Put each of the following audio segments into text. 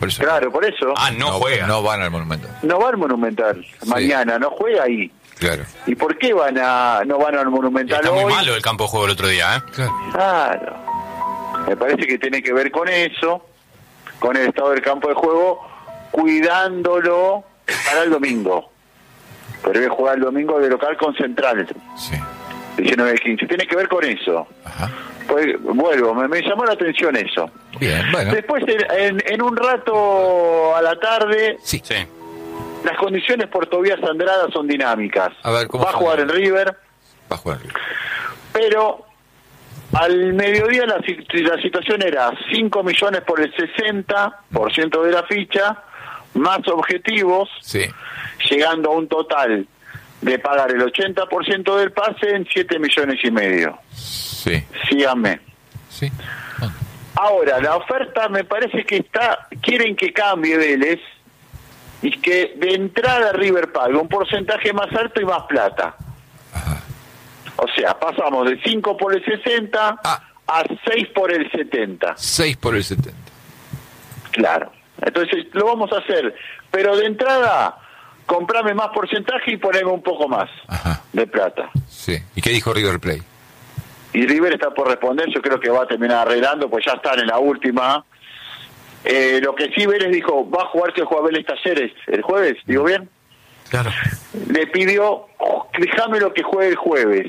Por eso. Claro, por eso. No juega. No van al Monumental. No va al Monumental mañana, no juega ahí. Claro. ¿Y por qué no van al Monumental Está hoy? muy malo el campo de juego el otro día, ¿eh? Claro. Me parece que tiene que ver con eso, con el estado del campo de juego, cuidándolo para el domingo. Pero debe jugar el domingo de local con Central. Sí. 19-15. Tiene que ver con eso. Ajá. Pues vuelvo, me llamó la atención eso. Bien, bueno. Después, en un rato a la tarde, Sí. Sí. las condiciones por Tobías Andrada son dinámicas. A ver, ¿cómo va a son? jugar en River, Va a jugar River. pero al mediodía la situación era 5 millones por el 60% de la ficha, más objetivos, Sí. llegando a un total de pagar el 80% del pase en 7,5 millones. Sí. Síganme. Sí. Bueno. Ahora, la oferta me parece que quieren que cambie Vélez y que de entrada River pague un porcentaje más alto y más plata. Ajá. O sea, pasamos de 5 por el 60 a 6 por el 70. 6 por el 70. Claro. Entonces lo vamos a hacer, pero de entrada comprame más porcentaje y poneme un poco más Ajá. de plata. Sí. ¿Y qué dijo River Plate? Y River está por responder, yo creo que va a terminar arreglando, pues ya están en la última. Lo que sí Vélez dijo, va a jugar que juega Vélez Talleres el jueves, ¿digo bien? Claro. Le pidió, déjame lo que juegue el jueves.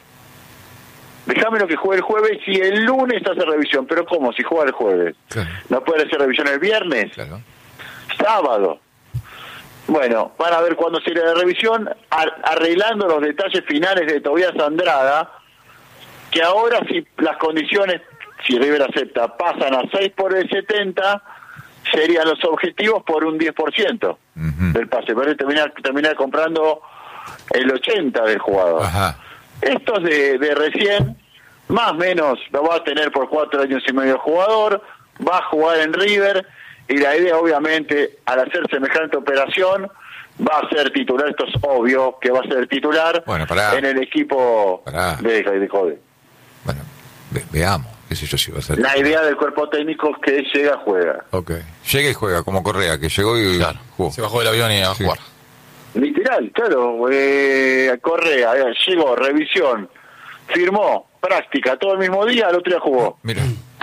Déjame lo que juegue el jueves y el lunes hace revisión. ¿Pero cómo? Si juega el jueves. Claro. ¿No puede hacer revisión el viernes? Claro. Sábado. Bueno, van a ver cuándo se irá de revisión, arreglando los detalles finales de Tobías Andrada, que ahora si las condiciones, si River acepta, pasan a 6 por el 70, serían los objetivos por un 10% del pase. Pero terminar comprando el 80% del jugador. Ajá. Estos de recién, más o menos, lo va a tener por 4 años y medio el jugador, va a jugar en River, y la idea obviamente, al hacer semejante operación, va a ser titular, esto es obvio que va a ser titular en el equipo de Jode. Bueno, veamos, qué sé yo si va a ser. La idea del cuerpo técnico es que llega, juega. Ok. Llega y juega, como Correa, que llegó y jugó. Se bajó del avión y a jugar. Literal, claro. Correa, llegó, revisión, firmó, práctica, todo el mismo día, al otro día jugó. Mira.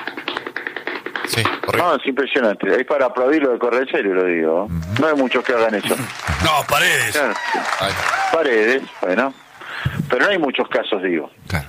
Sí, No, es impresionante. Es para aplaudir lo de Correa, en serio lo digo. No hay muchos que hagan eso. No, Paredes. Claro, sí. Paredes, bueno. Pero no hay muchos casos, digo. Claro.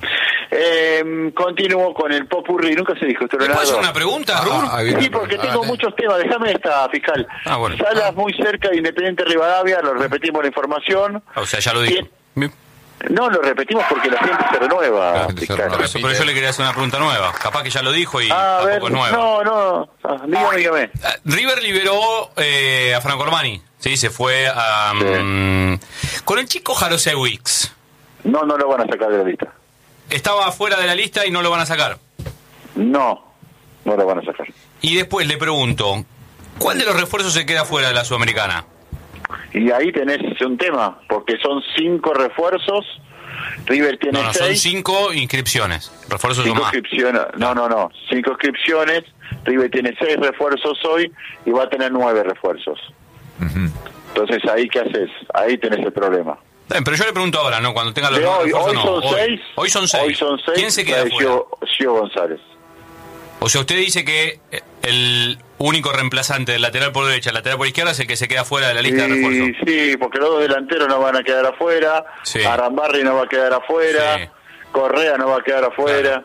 Continúo con el popurrí. Nunca se dijo esto. ¿Me puedes hacer una pregunta, Rubén? Sí, porque tengo muchos temas. Déjame esta, fiscal. Bueno. Salas muy cerca de Independiente Rivadavia. Lo repetimos la información. O sea, ya lo dije. No, lo repetimos porque la gente se renueva. Fiscal. Pero yo le quería hacer una pregunta nueva. Capaz que ya lo dijo y A ver, tampoco es nueva. No. Dígame. River liberó a Franco Armani. Sí, se fue a... con el chico Jarosewicz. No lo van a sacar de la lista. Estaba fuera de la lista y no lo van a sacar. No lo van a sacar. Y después le pregunto, ¿cuál de los refuerzos se queda fuera de la Sudamericana? Y ahí tenés un tema, porque son 5 refuerzos, River tiene 6. Son 5 inscripciones, refuerzos 5 más. inscripciones, no, 5 inscripciones, River tiene 6 refuerzos hoy y va a tener 9 refuerzos. Entonces, ¿ahí qué haces? Ahí tenés el problema. Pero yo le pregunto ahora, ¿no? Cuando tenga los hoy son 6. Hoy son 6. ¿Quién se queda fuera? Gio González. O sea, usted dice que el único reemplazante del lateral por derecha, el lateral por izquierda, es el que se queda fuera de la lista de refuerzos. Sí, porque los 2 delanteros no van a quedar afuera, Arambarri no va a quedar afuera, Correa no va a quedar afuera.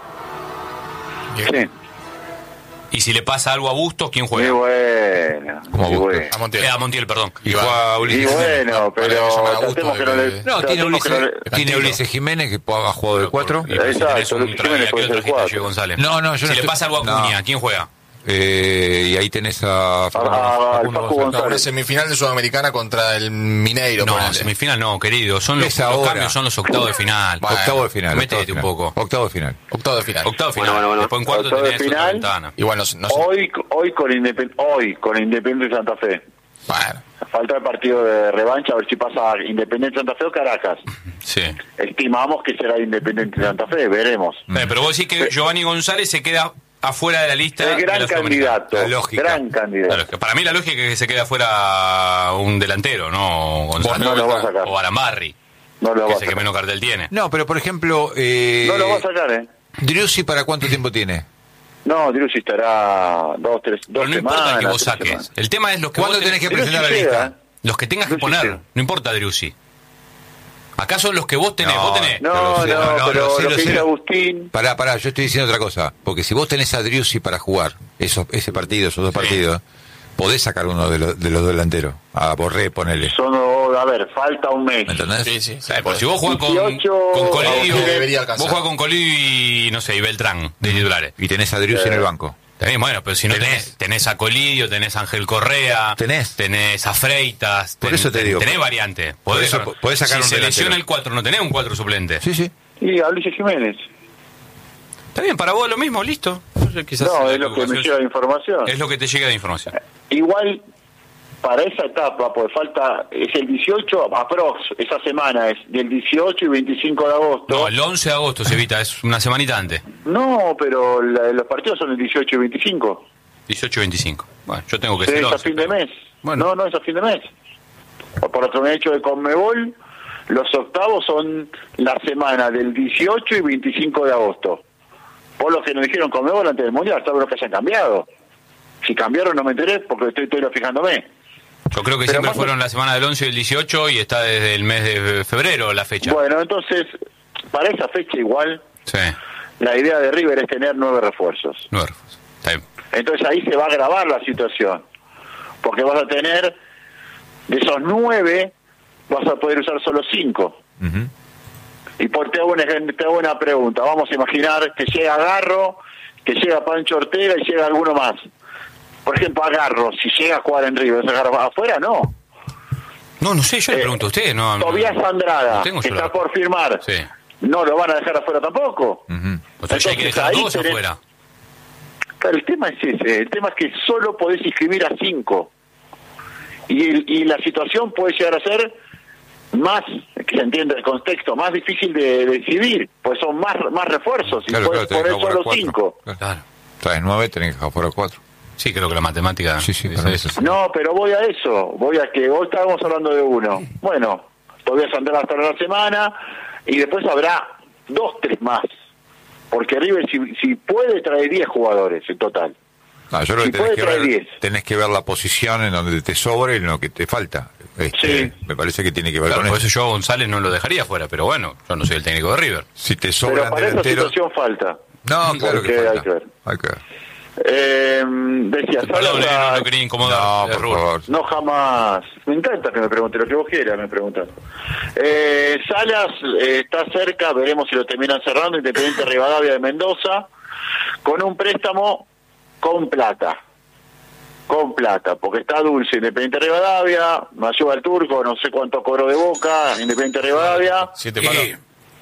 Claro. Sí. Y si le pasa algo a Bustos, ¿quién juega? Muy bueno. Muy bueno. A Montiel, perdón. Y juega Ulises. Y bueno, pero tratemos que no le... No, tiene Ulises Jiménez, que ha jugado de 4. Exacto, Ulises Jiménez puede ser 4. González. No, si le pasa algo a Acuña, ¿quién juega? Y ahí tenés a una semifinal de Sudamericana contra el Mineiro. No, semifinal no, querido. Son los cambios, son los octavos de final. Octavo de final. Métete un poco. Octavo de final. Bueno. Después en cuarto tenés otra ventana. Igual hoy con Independiente Santa Fe. Bueno. Falta el partido de revancha, a ver si pasa Independiente Santa Fe o Caracas. Sí. Estimamos que será Independiente Santa Fe, veremos. Pero vos decís que Giovanni González se queda afuera de la lista. El gran candidato. La lógica. Gran candidato. Claro, para mí la lógica es que se quede afuera un delantero, ¿no? Gonzalo, no lo va a sacar. o Arambarri, No lo que va a es el que sacar. menos cartel tiene. No, pero por ejemplo... No lo va a sacar, Driussi, ¿para cuánto tiempo tiene? No, Driussi estará 2 Pero no semanas. importa que vos 3 saques. semanas. El tema es los que ¿Cuándo vos tenés que Driussi presentar la llega, lista? los que tengas que Driussi poner. llega. No importa Driussi. Acá son los que vos tenés. Vos tenés. No, Pero pero sé, lo lo que sé. dice Agustín... Pará, yo estoy diciendo otra cosa. Porque si vos tenés a Driussi para jugar ese partido, esos dos partidos, podés sacar uno de los delanteros. A Borré, ponele. A ver, falta un mes. ¿Me entendés? Sí. Porque si vos jugás con 18, Colidio, debería vos alcanzar. jugás con Colidio y, no sé, y Beltrán, de titulares. Y tenés a Driussi en el banco. También, bueno, pero si no tenés a Colidio, tenés a Ángel Correa, tenés a Freitas, Por eso te digo. tenés variante. Por eso podés sacar si un se delantero. lesiona el 4, no tenés un 4 suplente. Sí. Y a Luis Jiménez. Está bien, para vos lo mismo, listo. No sé, quizás No, la es lo que me preocupación llega de información. es lo que te llega de información. Igual, para esa etapa, porque falta, es el 18, aprox, esa semana es del 18 y 25 de agosto. No, el 11 de agosto se evita, es una semanita antes. No, pero los partidos son el 18 y 25. 18 y 25. Bueno, yo tengo que Sí, ser es a 11. fin de mes. Bueno. No es a fin de mes. Por otro hecho de Conmebol, los octavos son la semana del 18 y 25 de agosto. Por lo que nos dijeron Conmebol antes del Mundial, salvo lo que hayan cambiado. Si cambiaron no me enteré porque estoy fijándome. Yo creo que Pero siempre más fueron la semana del 11 y el 18 y está desde el mes de febrero la fecha. Bueno, entonces, para esa fecha igual, Sí, la idea de River es tener 9 refuerzos. no, está bien. Entonces ahí se va a agravar la situación. Porque vas a tener, de esos 9, vas a poder usar solo 5. Ujú. Y te hago una pregunta. Vamos a imaginar que llega Garro, que llega Pancho Ortega y llega alguno más. Por ejemplo, a Garro, si llega a jugar en River, ¿se agarra afuera? No. No sé, yo le pregunto a usted. No, Tobías Andrada, no tengo que yo está la- por firmar, Sí. no lo van a dejar afuera tampoco. Ujú. O sea, ya hay que dejar a Entonces, todos ahí tenés- afuera. Claro, el tema es ese. El tema es que solo podés inscribir a 5. Y la situación puede llegar a ser más, que se entienda el contexto, más difícil de decidir, pues son más refuerzos y Claro, puedes tenés que poner jugar solo 4. 5. Claro. Traes 9, tenés que dejar fuera 4. Sí, creo que la matemática Sí, dice para eso. eso. No, pero voy a eso, voy a que hoy estábamos hablando de uno. Bueno, todavía saldrá hasta la semana y después habrá 2, 3 más. Porque River si puede traer 10 jugadores en total. No, yo creo Si que puede traer 10. tenés que ver la posición en donde te sobra y en lo que te falta. Sí. Me parece que tiene que ver Claro, con por eso. eso yo a González no lo dejaría fuera, pero bueno, yo no soy el técnico de River. Si te Pero sobran para esa delanteros... situación falta. No, claro Porque que falta. hay que ver. Hay que ver. Decía, Perdón, Salas, no quería incomodar. No, por Rubén. favor. no jamás. Me encanta que me pregunte lo que vos quieras, me preguntas. Salas está cerca, veremos si lo terminan cerrando, Independiente Rivadavia de Mendoza, con un préstamo con plata. Con plata, porque está dulce Independiente Rivadavia, me ayuda el turco, no sé cuánto cobró de Boca, Independiente Rivadavia. 7 Y palos.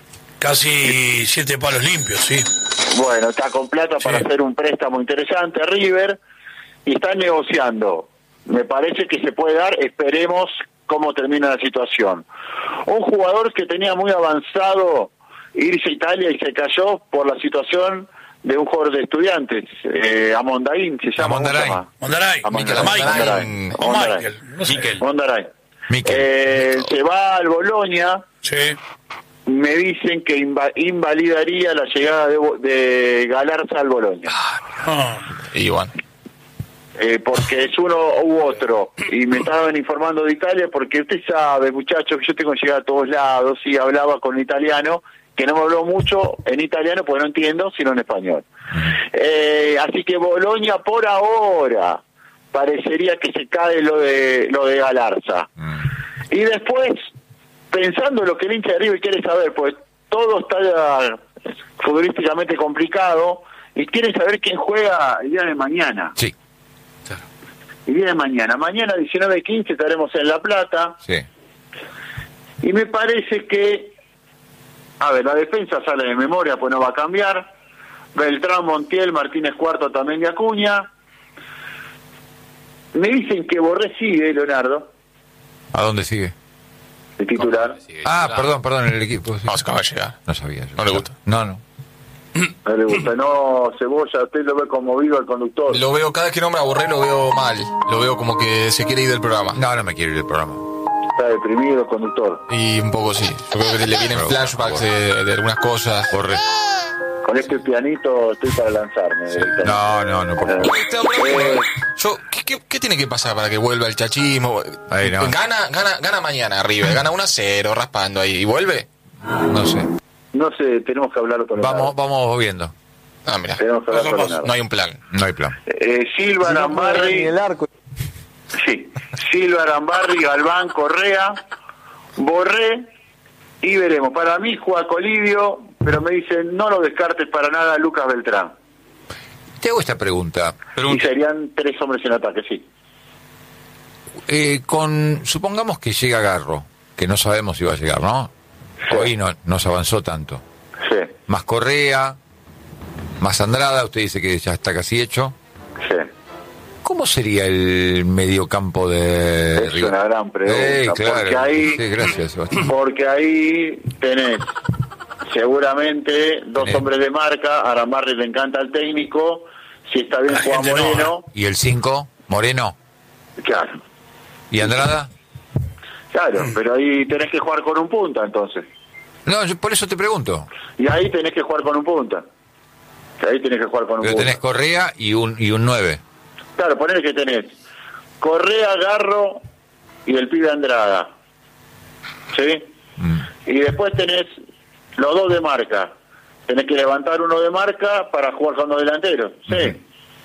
casi 7 palos limpios, sí. Bueno, está con plata para hacer un préstamo interesante a River y están negociando. Me parece que se puede dar, esperemos cómo termina la situación. Un jugador que tenía muy avanzado irse a Italia y se cayó por la situación de un jugador de Estudiantes, Amondaín, se llama. ¿cómo se Amondaray. llama? Mondaray, Michael. o Michael, no sé. Miquel. Mondaray. Miquel. Se va al Boloña. Sí. Me dicen que invalidaría la llegada de Galarza al Boloña. Ah, Y bueno. Porque es uno u otro. Y me estaban informando de Italia porque usted sabe, muchachos, que yo tengo que llegar a todos lados y hablaba con un italiano que no me habló mucho en italiano porque no entiendo, sino en español. Así que Boloña por ahora parecería que se cae lo de Galarza. Y después, pensando en lo que el hincha de River quiere saber, pues todo está futbolísticamente complicado y quieren saber quién juega el día de mañana. Sí, El día de mañana. Mañana 19:15 estaremos en La Plata. sí. Y me parece que, a ver, la defensa sale de memoria, pues no va a cambiar. Beltrán, Montiel, Martínez Cuarto también de Acuña. Me dicen que Borré sigue, Leonardo, ¿A dónde sigue? el titular. Sí, Ah, claro. perdón, en el equipo. Sí. No, se acaba de llegar. No sabía. yo. No le gusta. No. No le gusta. No, Cebolla, usted lo ve conmovido al conductor. Lo veo, cada vez que nombra a Borré lo veo mal. Lo veo como que se quiere ir del programa. No me quiero ir del programa. Está deprimido el conductor. Y un poco sí. Yo creo que le vienen flashbacks de algunas cosas. Borré. Con este pianito estoy para lanzarme. No, por favor. ¿Qué tiene que pasar para que vuelva el chachismo? Ahí no. Gana mañana River, gana 1-0 raspando ahí. ¿Y vuelve? No sé. No sé, tenemos que hablarlo con el Vamos viendo. Ah, mira. Tenemos que hablarlo con el No hay un plan. No hay plan. Silva, Arambarri. Sí. Silva, Arambarri, Galván, Correa, Borré y veremos. Para mí juega Colibio, pero me dicen no lo descartes para nada Lucas Beltrán. Te hago esta pregunta. Y serían 3 hombres en ataque, sí. Supongamos que llega Garro, que no sabemos si va a llegar, ¿no? Sí. Hoy no se avanzó tanto. Sí, Más Correa, más Andrada, usted dice que ya está casi hecho. sí. ¿Cómo sería el mediocampo de Es River? una gran pregunta. Claro. Porque ahí, Sí, gracias, Sebastián. porque ahí tenés seguramente 2 Tenés. hombres de marca. A Arambarri le encanta al técnico. Si está bien La Juan gente no, Moreno. ¿Y el 5? Moreno. Claro, ¿Y Andrada? claro, pero ahí tenés que jugar con un punta entonces. No, por eso te pregunto. Y ahí tenés que jugar con un punta. Ahí tenés que jugar con un Pero punta. tenés Correa y un 9. Claro, ponele que tenés Correa, Garro y el pibe Andrada. ¿Sí? Y después tenés los 2 de marca. Tenés que levantar uno de marca para jugar con 2 delanteros. Sí.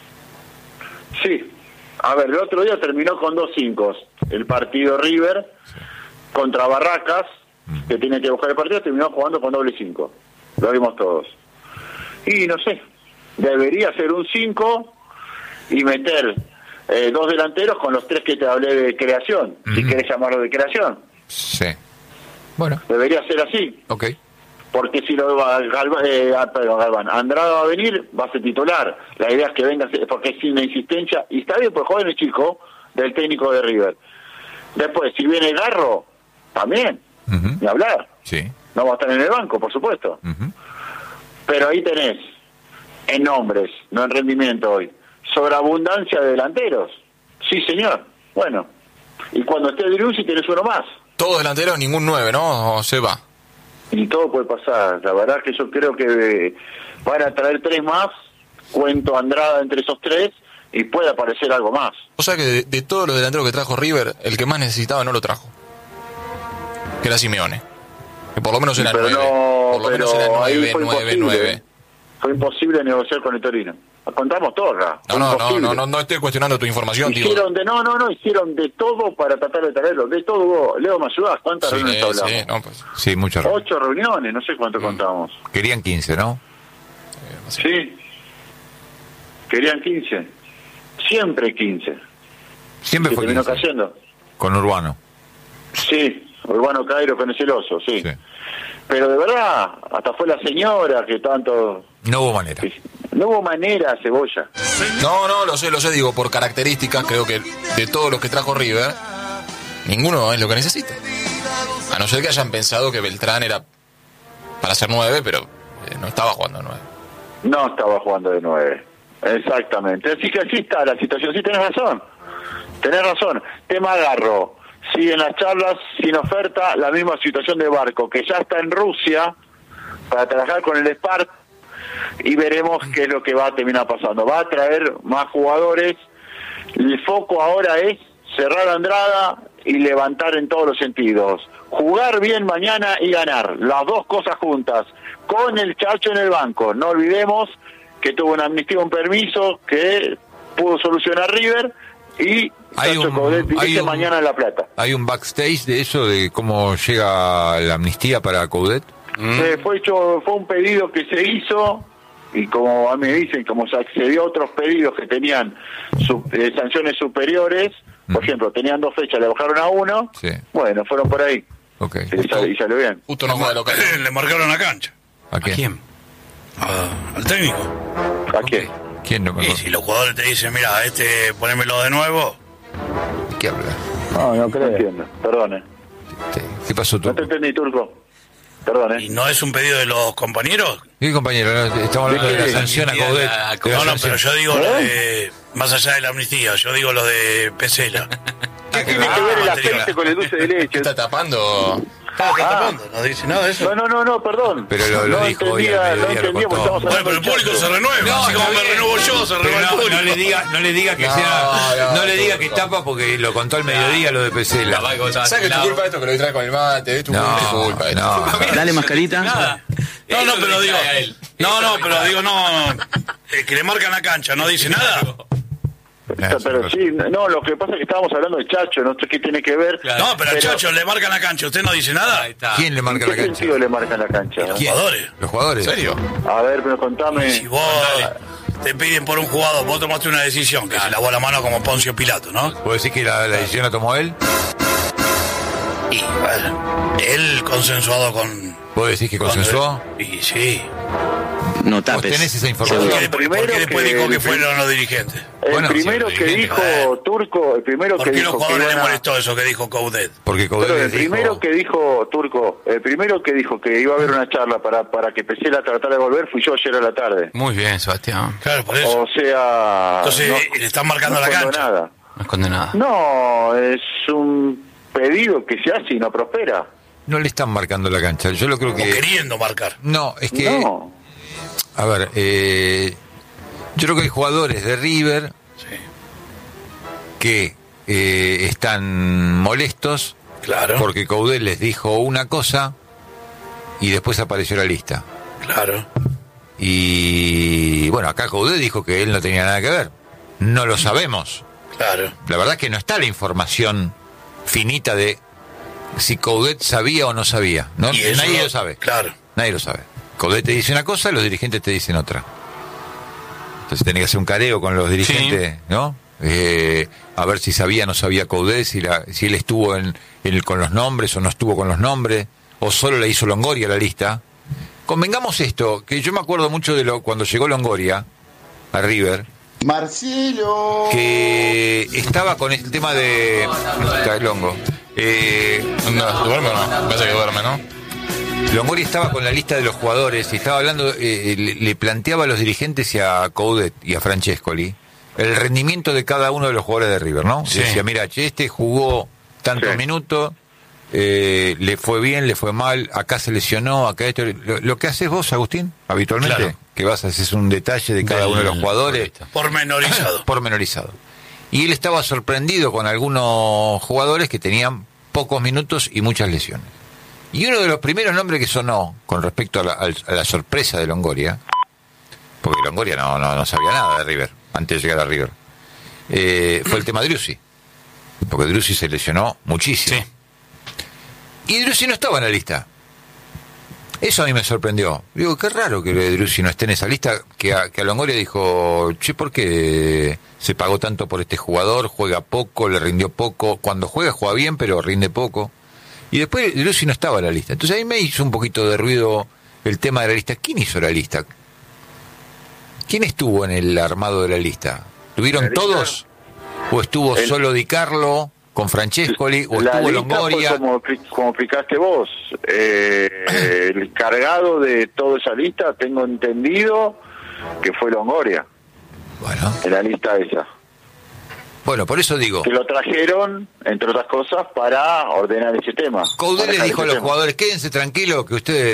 Sí. A ver, el otro día terminó con 2 5. El partido River contra Barracas, que tiene que buscar el partido, terminó jugando con doble 5. Lo vimos todos. Y no sé, debería ser un 5 y meter 2 delanteros con los 3 que te hablé de creación, si querés llamarlo de creación. Sí. Bueno, Debería ser así, ok. porque si lo va Galván, Andrada va a venir, va a ser titular. La idea es que venga, porque es una insistencia, y está bien, pues joven el chico del técnico de River. Después, si viene Garro, también, ni hablar. Sí. No va a estar en el banco, por supuesto. Pero ahí tenés, en nombres, no en rendimiento hoy, sobreabundancia de delanteros. Sí, señor. Bueno, y cuando esté Driussi tenés uno más. Todos delanteros, ningún 9, ¿no? O se va. Y todo puede pasar. La verdad es que yo creo que van a traer 3 más, cuento Andrada entre esos 3, y puede aparecer algo más. O sea que de todos los delanteros que trajo River, el que más necesitaba no lo trajo. Que era Simeone. Que por lo menos era Pero 9. no, Por lo menos pero era ahí 9, fue 9, imposible. 9. Fue imposible negociar con el Torino. Contamos todo acá. Fue imposible. No estoy cuestionando tu información, digo. Hicieron hicieron de todo para tratar de traerlo, de todo. Leo, ¿me ayudás? ¿Cuántas reuniones hablamos? Sí, no, pues. Sí, muchas gracias. 8 reuniones, no sé cuánto contamos. Querían 15, ¿no? Sí. Querían 15. Siempre 15. Siempre ¿Se fue terminó 15. cayendo? Con Urbano. Sí. Urbano Cairo con ese oso, sí. Sí. Pero de verdad, hasta fue la señora que tanto... No hubo manera. No hubo manera, Cebolla. No, lo sé, digo, por características, creo que de todos los que trajo River, ninguno es lo que necesita. A no ser que hayan pensado que Beltrán era para ser 9, pero no estaba jugando 9. No estaba jugando de 9. Exactamente. Así que así está la situación. Sí, tenés razón. Tenés razón. Tema Garro. Sí, en las charlas, sin oferta, la misma situación de Barco, que ya está en Rusia para trabajar con el Spark, y veremos qué es lo que va a terminar pasando. Va a traer más jugadores. El foco ahora es cerrar a Andrada y levantar en todos los sentidos. Jugar bien mañana y ganar. Las dos cosas juntas. Con el Chacho en el banco. No olvidemos que tuvo una amnistía, un permiso que pudo solucionar River, y Chacho Coudet dirige mañana en La Plata. ¿Hay un backstage de eso, de cómo llega la amnistía para Coudet? Fue un pedido que se hizo, y como a mí me dicen, como se accedió a otros pedidos que tenían sanciones superiores, por ejemplo, tenían 2 fechas, le bajaron a 1, Sí. Bueno, fueron por ahí. Okay. Y salió bien. Justo no juega local. Le marcaron la cancha. ¿A quién? Al técnico. ¿A quién? ¿Quién no me Y acuerdo? si los jugadores te dicen, mira, ponémelo de nuevo. ¿De qué habla? No creo. No entiendo, perdone. ¿Qué pasó tú? No te entendí, Turco. Perdón, ¿Y no es un pedido de los compañeros? Sí, compañero, no, estamos hablando de la sanción a Coudet. de la No, sanción. pero yo digo lo de... Más allá de la amnistía, yo digo lo de Pesela. ¿qué tiene que ver el aceite con el dulce de ¿Qué leche? está tapando? No dice nada de eso. No, perdón. Pero lo no dijo hoy al entendía, no mediodía, lo entendía porque contó. estamos Bueno, hablando pero el del público Chacho. se renueva. No, así como está me bien. renuevo yo, se Pero renueva el público. no le diga que no le diga que tapa porque lo contó al mediodía lo de Pesela. Capaz que vos estabas ¿Sabes que es tu al culpa esto que lo trae con el mate? Es tu culpa. esto. no. Dale mascarita. Nada. No, pero digo... A él. pero digo, que le marcan la cancha, ¿no dice nada? Pero sí, no, lo que pasa es que estábamos hablando de Chacho, no sé qué tiene que ver. Claro. No, pero al Chacho le marcan la cancha, ¿usted no dice nada? Ahí está. ¿Quién le ¿En marca la qué cancha? sentido le marcan la cancha? Los ¿Quién? jugadores. ¿Los jugadores? ¿En serio? A ver, pero contame. Si vos te piden por un jugador, vos tomaste una decisión que se lavó la mano como Poncio Pilato, ¿no? ¿Puedo decir que la decisión la tomó él? Y bueno, él consensuado con... ¿Vos decís que consensuó? Y sí. No ¿Vos tapes. tenés esa información? ¿Por qué después dijo que fueron los dirigentes? El Bueno, primero sí, que dirigente. dijo Turco, el primero ¿Por que qué los dijo que jugadores le iban a- molestó eso que dijo Coudet? Porque Coudet Pero el les dijo... primero que dijo Turco, el primero que dijo que iba a haber una charla para que Pesela tratara de volver fui yo ayer a la tarde. Muy bien, Sebastián. Claro, por eso. O sea, Entonces le están marcando no la escondo cancha. nada. No esconde nada. No, es un pedido que se hace y no prospera. No le están marcando la cancha. Yo lo creo O que... queriendo marcar. No, es que... No. A ver, yo creo que hay jugadores de River Sí, que están molestos claro. porque Coudet les dijo una cosa y después apareció la lista. Claro. Y bueno, acá Coudet dijo que él no tenía nada que ver. No lo sabemos. Claro. La verdad es que no está la información finita de si Coudet sabía o no sabía. ¿No? Y eso Nadie no- lo sabe. Claro. Nadie lo sabe. Coudet te dice una cosa, los dirigentes te dicen otra. Entonces tenés que hacer un careo con los dirigentes, ¿no? A ver si sabía o no sabía Coudet, si él estuvo con los nombres o no estuvo con los nombres, o solo le hizo Longoria la lista. Convengamos esto, que yo me acuerdo mucho de cuando llegó Longoria a River, Marcelo. que estaba con el tema de... Está el Longo. No, ¿duerme o no? Parece que duerme, ¿no? Longoria estaba con la lista de los jugadores y estaba hablando, le planteaba a los dirigentes y a Coudet y a Francescoli el rendimiento de cada uno de los jugadores de River, ¿no? Sí. Decía, mira, che, este jugó tantos Sí. minutos, le fue bien, le fue mal, acá se lesionó, acá esto... Lo que haces vos, Agustín, habitualmente, Claro. que vas a hacer un detalle de cada uno de los jugadores Pormenorizado. pormenorizado. Y él estaba sorprendido con algunos jugadores que tenían pocos minutos y muchas lesiones. Y uno de los primeros nombres que sonó con respecto a la sorpresa de Longoria, porque Longoria no sabía nada de River, antes de llegar a River, fue el tema Driussi. Porque Driussi se lesionó muchísimo. Sí. Y Driussi no estaba en la lista. Eso a mí me sorprendió. Digo, qué raro que Driussi no esté en esa lista, que a Longoria dijo, che, ¿por qué se pagó tanto por este jugador? Juega poco, le rindió poco. Cuando juega bien, pero rinde poco. Y después Driussi no estaba en la lista. Entonces ahí me hizo un poquito de ruido el tema de la lista. ¿Quién hizo la lista? ¿Quién estuvo en el armado de la lista? ¿Tuvieron La lista- todos? ¿O estuvo solo Di Carlo con Francescoli? ¿O La estuvo lista fue Longoria? como explicaste vos. El cargado de toda esa lista, tengo entendido que fue Longoria, Bueno, en la lista esa. bueno, por eso digo. Que lo trajeron, entre otras cosas, para ordenar ese tema. Coudet le Manejar dijo a ese los tema. jugadores, quédense tranquilos que ustedes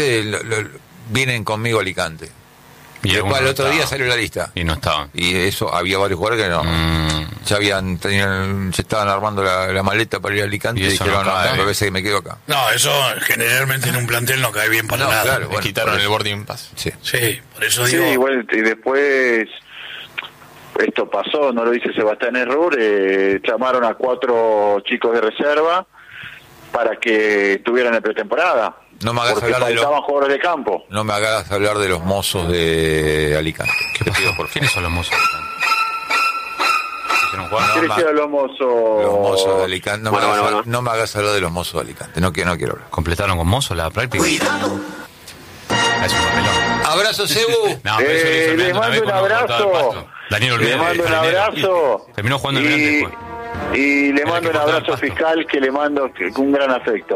vienen conmigo a Alicante. Y después algunos al otro no día estaban. salió la lista. Y no estaban. Y eso, había varios jugadores que no. Se estaban armando la maleta para ir a Alicante Y y, eso dijeron, no no, cae. me parece que me quedo acá. No, eso generalmente en un plantel no cae bien para No, nada. claro. Le Bueno, quitaron por el eso. boarding pass. Sí. Sí, por eso Sí, digo... igual, y después esto pasó, no lo dice Sebastián Errur, llamaron a 4 chicos de reserva para que estuvieran en pretemporada. No me hagas porque hablar de los- faltaban jugadores de campo. No me hagas hablar de los mozos de Alicante. ¿Qué pasó? ¿Quiénes son los mozos? ¿Hicieron jugar? ¿Qué le hicieron los mozos? Los mozos de Alicante. No, Bueno, me hagas, bueno, no me hagas hablar de los mozos de Alicante. No quiero hablar. ¿Completaron con mozo la práctica? Ah, es un papelón. Abrazo, Cebu. No, pero eso lo hizo les Miranda una mando vez un cuando cortaba el abrazo. pasto. Daniel Le Olvera, mando un jardinero. abrazo. Terminó jugando en Miranda después. Y le Era mando que un cortaba el abrazo pasto. fiscal que le mando un gran afecto.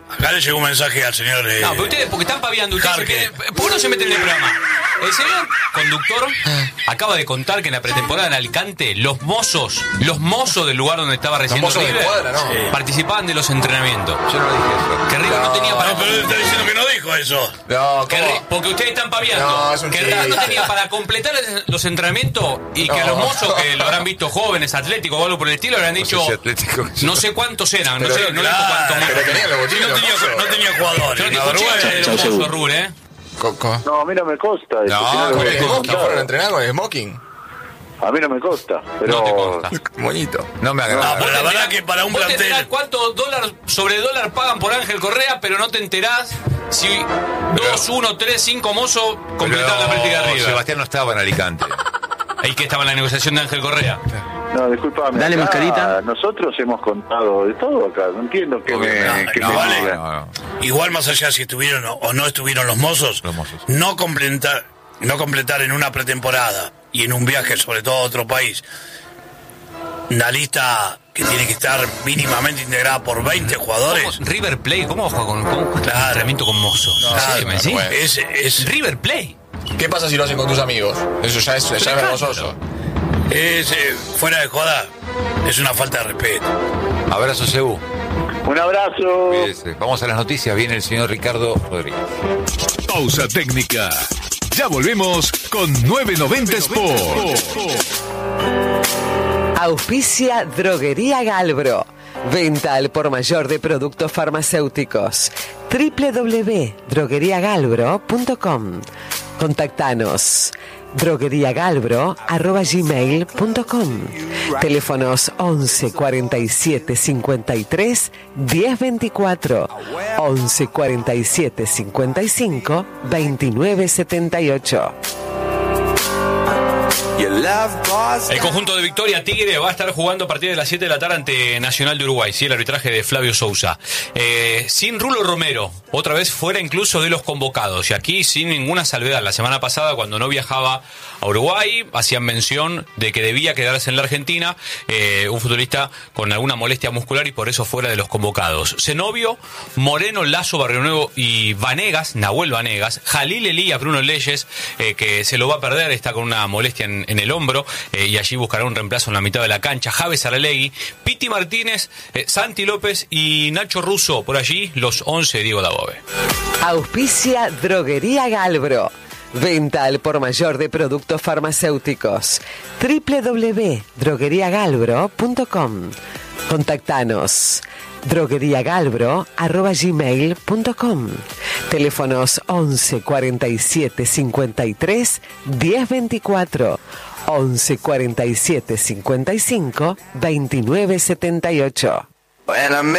Acá le llegó un mensaje al señor. No, pero ustedes, porque están paviando, ustedes se Jarque. piden- ¿por qué no se meten en el programa? El señor conductor acaba de contar que en la pretemporada en Alicante, los mozos del lugar donde estaba recién mozos de River, cuadra, ¿no? participaban de los entrenamientos. Yo no dije eso. Que River no tenía para... No, pero él está diciendo que no dijo eso. No, Que ¿cómo? porque ustedes están paviando. No, es un que River no chiste. tenía para completar los entrenamientos y que No. los mozos que lo habrán visto jóvenes, atléticos o algo por el estilo, habrán No sé dicho... si Atlético- No sé cuántos eran, Pero no dijo cuántos más. Pero tenían los Sí, botines. no tenía, los mozos. no tenía jugadores. Yo te una escuché vergüenza. de los mozos, Rul, ¿eh? No, a mí no me consta. eso, si No, lo con el hubiese smoking, contado. fueron a entrenar con el smoking. A mí no me consta. Pero No te consta. Moñito. No me No, agrada. pero la Vos te verdad enterás- que para un vos te plantel. enterás cuánto dólar sobre dólar pagan por Ángel Correa, pero no te enterás si 2, 1, 3, 5 mozos completaron la práctica de Pero River. Sebastián no estaba en Alicante. Ahí que estaba en la negociación de Ángel Correa. no, discúlpame. Dale, acá mascarita. Nosotros hemos contado de todo acá. No entiendo que me vale. digan. No, no. Igual más allá si estuvieron o no estuvieron los mozos, no completar en una pretemporada y en un viaje, sobre todo a otro país, una lista que tiene que estar mínimamente integrada por 20 jugadores. ¿Cómo? River Play, ¿cómo juega con entrenamiento con mozos? Claro, ¿Sí, me decís? bueno. Es River Play. ¿Qué pasa si lo hacen con tus amigos? Eso ya es vergonzoso. fuera de joda, es una falta de respeto. Abrazo, Cebu. Un abrazo. Cuídese. Vamos a las noticias. Viene el señor Ricardo Rodríguez. Pausa técnica. Ya volvemos con 990 Sport. Auspicia Droguería Galbro. Venta al por mayor de productos farmacéuticos. www.drogueriagalbro.com. Contactanos. drogueriagalbro@gmail.com. Teléfonos 11 47 53 10 24, 11 47 55 29 78. El conjunto de Victoria Tigre va a estar jugando a partir de las 7 de la tarde ante Nacional de Uruguay, ¿sí? El arbitraje de Flavio Sousa. Sin Rulo Romero, otra vez fuera incluso de los convocados, y aquí sin ninguna salvedad. La semana pasada, cuando no viajaba a Uruguay, hacían mención de que debía quedarse en la Argentina, un futbolista con alguna molestia muscular y por eso fuera de los convocados. Zenobio, Moreno, Lazo, Barrionuevo y Vanegas, Nahuel Vanegas, Jalil Elías, Bruno Leyes, que se lo va a perder, está con una molestia en el hombro, y allí buscará un reemplazo en la mitad de la cancha. Javes Aralegui, Piti Martínez, Santi López y Nacho Russo, por allí los 11 de Diego Dabove. Auspicia Droguería Galbro. Venta al por mayor de productos farmacéuticos. www.drogueriagalbro.com. Contactanos. drogueriagalbro@gmail.com. Teléfonos 11 47 53 10 24, 11 47 55 29 78.